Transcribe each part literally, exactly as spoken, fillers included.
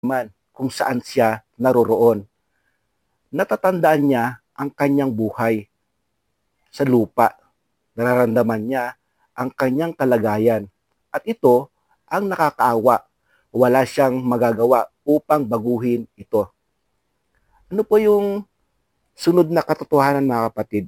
man kung saan siya naroroon. Natatandaan niya ang kanyang buhay sa lupa. Nararamdaman niya ang kanyang kalagayan. At ito ang nakakaawa. Wala siyang magagawa upang baguhin ito. Ano po yung sunod na katotohanan, mga kapatid?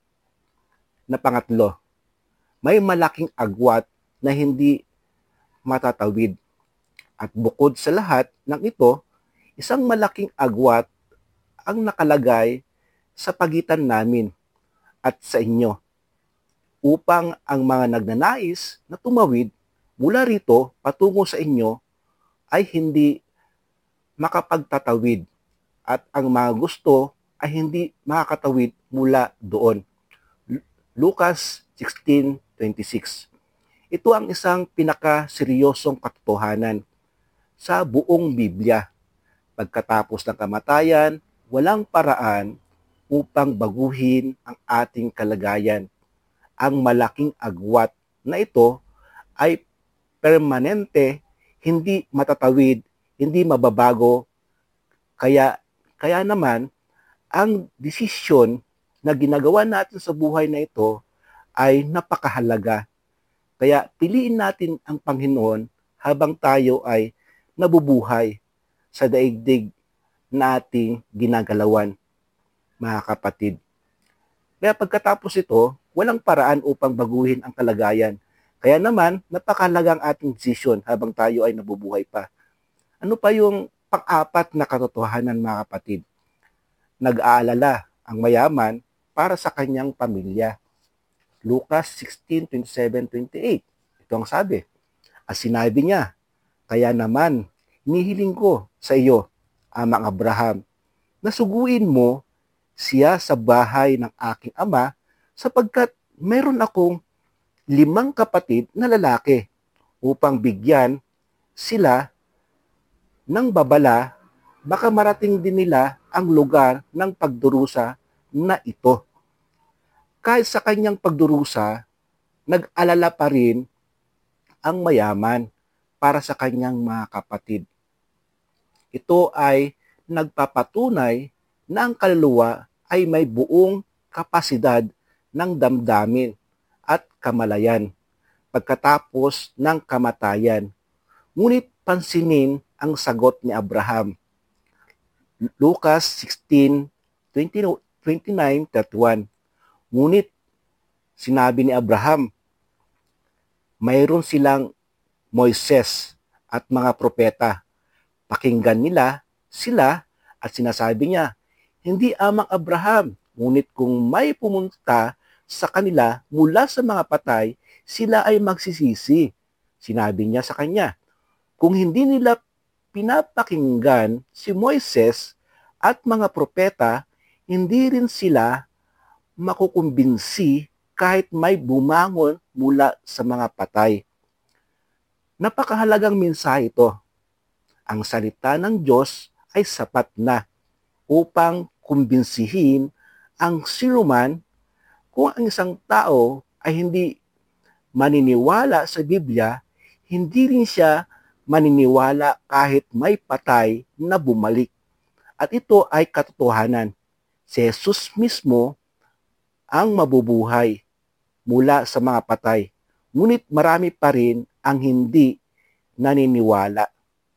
Na pangatlo, may malaking agwat na hindi matatawid. At bukod sa lahat ng ito, isang malaking agwat ang nakalagay sa pagitan namin at sa inyo upang ang mga nagnanais na tumawid mula rito patungo sa inyo ay hindi makapagtatawid at ang mga gusto ay hindi makakatawid mula doon. Lucas sixteen twenty-six. Ito ang isang pinakaseryosong katotohanan sa buong Biblia. Pagkatapos ng kamatayan, walang paraan upang baguhin ang ating kalagayan. Ang malaking agwat na ito ay permanente, hindi matatawid, hindi mababago. Kaya, kaya naman, ang desisyon na ginagawa natin sa buhay na ito ay napakahalaga. Kaya piliin natin ang Panginoon habang tayo ay nabubuhay sa daigdig na ating ginagalawan, mga kapatid. Kaya pagkatapos ito, walang paraan upang baguhin ang kalagayan. Kaya naman, napakahalaga ang ating desisyon habang tayo ay nabubuhay pa. Ano pa yung pang-apat na katotohanan, mga kapatid? Nag-aalala ang mayaman para sa kanyang pamilya. Lucas sixteen twenty-seven to twenty-eight. Ito ang sabi. At sinabi niya, kaya naman, hinihiling ko sa iyo, Amang Abraham, na suguin mo siya sa bahay ng aking ama sapagkat meron akong limang kapatid na lalaki upang bigyan sila ng babala, baka marating din nila ang lugar ng pagdurusa na ito. Kahit sa kanyang pagdurusa, nag-alala pa rin ang mayaman para sa kanyang mga kapatid. Ito ay nagpapatunay na ang kaluluwa ay may buong kapasidad ng damdamin at kamalayan pagkatapos ng kamatayan. Ngunit pansinin ang sagot ni Abraham. Lucas sixteen twenty-nine to thirty-one. Ngunit sinabi ni Abraham, mayroon silang Moises at mga propeta. Pakinggan nila sila at sinasabi niya, hindi amang Abraham, ngunit kung may pumunta sa kanila mula sa mga patay, sila ay magsisisi. Sinabi niya sa kanya, kung hindi nila pinapakinggan si Moises at mga propeta, hindi rin sila makukumbinsi kahit may bumangon mula sa mga patay. Napakahalagang mensahe ito. Ang salita ng Diyos ay sapat na upang kumbinsihin ang sinuman kung ang isang tao ay hindi maniniwala sa Biblia, hindi rin siya maniniwala kahit may patay na bumalik. At ito ay katotohanan. Si Jesus mismo ang mabubuhay mula sa mga patay. Ngunit marami pa rin ang hindi naniniwala.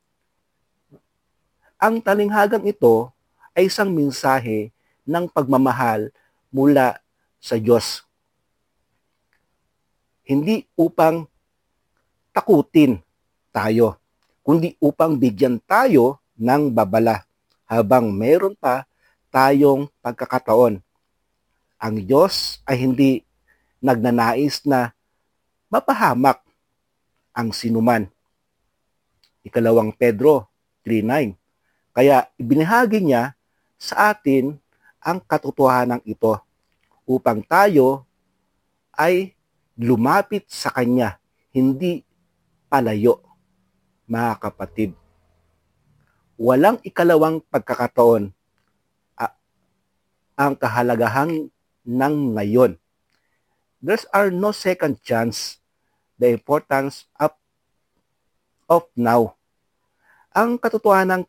Ang talinghagang ito ay isang mensahe ng pagmamahal mula sa Diyos. Hindi upang takutin tayo, kundi upang bigyan tayo ng babala habang meron pa tayong pagkakataon. Ang Diyos ay hindi nagnanais na mapahamak ang sinuman. Ikalawang Pedro three nine. Kaya ibinahagi niya sa atin ang katotohanan ito upang tayo ay lumapit sa Kanya, hindi palayo, mga kapatid. Walang ikalawang pagkakataon uh, ang kahalagahan ng ngayon. There are no second chance. The importance of, of now. Ang katotohanan